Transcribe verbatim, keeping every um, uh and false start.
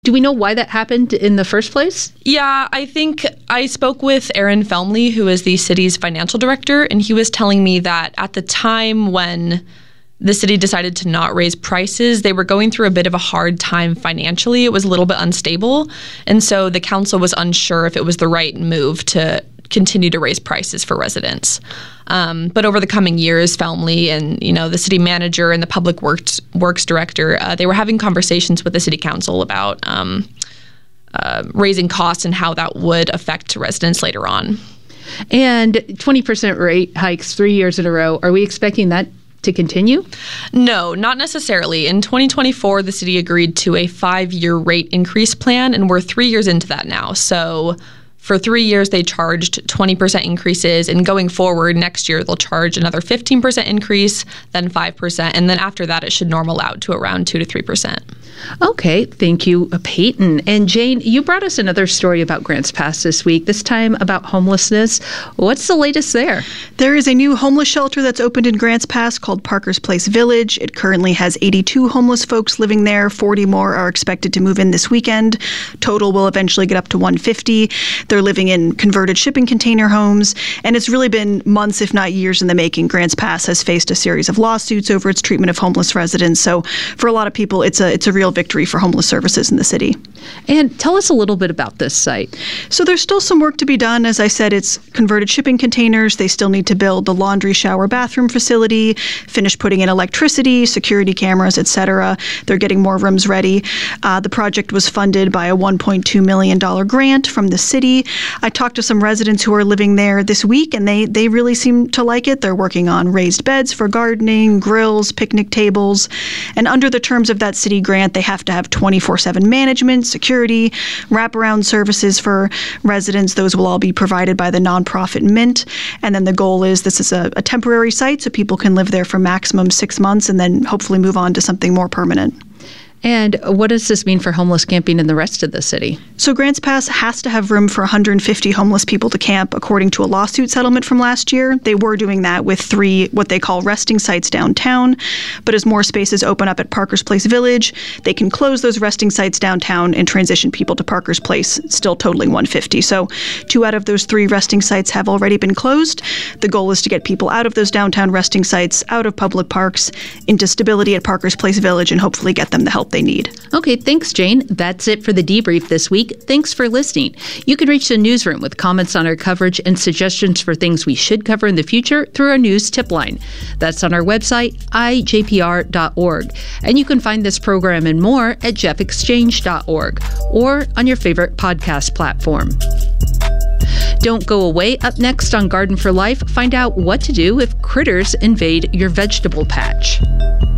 Do we know why that happened in the first place? Yeah, I think I spoke with Aaron Felmley, who is the city's financial director, and he was telling me that at the time when the city decided to not raise prices, they were going through a bit of a hard time financially. It was a little bit unstable. And so the council was unsure if it was the right move to continue to raise prices for residents. Um, but over the coming years, Felmley and, you know, the city manager and the public works works director, uh, they were having conversations with the city council about um, uh, raising costs and how that would affect residents later on. And twenty percent rate hikes three years in a row. Are we expecting that to continue? No, not necessarily. In twenty twenty-four, the city agreed to a five-year rate increase plan, and we're three years into that now. So for three years, they charged twenty percent increases, and going forward, next year, they'll charge another fifteen percent increase, then five percent, and then after that, it should normal out to around two to three percent. Okay, thank you, Peyton. And Jane, you brought us another story about Grants Pass this week, this time about homelessness. What's the latest there? There is a new homeless shelter that's opened in Grants Pass called Parker's Place Village. It currently has eighty-two homeless folks living there. forty more are expected to move in this weekend. Total will eventually get up to one hundred fifty. They're living in converted shipping container homes, and it's really been months, if not years in the making. Grants Pass has faced a series of lawsuits over its treatment of homeless residents. So for a lot of people, it's a it's a real victory for homeless services in the city. And tell us a little bit about this site. So there's still some work to be done. As I said, it's converted shipping containers. They still need to build the laundry, shower, bathroom facility, finish putting in electricity, security cameras, et cetera. They're getting more rooms ready. Uh, the project was funded by a one point two million dollars grant from the city. I talked to some residents who are living there this week, and they, they really seem to like it. They're working on raised beds for gardening, grills, picnic tables. And under the terms of that city grant, they have to have twenty-four seven management, security, wraparound services for residents. Those will all be provided by the nonprofit Mint. And then the goal is this is a, a temporary site, so people can live there for maximum six months and then hopefully move on to something more permanent. And what does this mean for homeless camping in the rest of the city? So Grants Pass has to have room for one hundred fifty homeless people to camp, according to a lawsuit settlement from last year. They were doing that with three what they call resting sites downtown. But as more spaces open up at Parker's Place Village, they can close those resting sites downtown and transition people to Parker's Place, still totaling one hundred fifty. So two out of those three resting sites have already been closed. The goal is to get people out of those downtown resting sites, out of public parks, into stability at Parker's Place Village, and hopefully get them the help they need. Okay, thanks, Jane. That's it for the debrief this week. Thanks for listening. You can reach the newsroom with comments on our coverage and suggestions for things we should cover in the future through our news tip line. That's on our website, i j p r dot org. And you can find this program and more at jeff exchange dot org or on your favorite podcast platform. Don't go away. Up next on Garden for Life, find out what to do if critters invade your vegetable patch.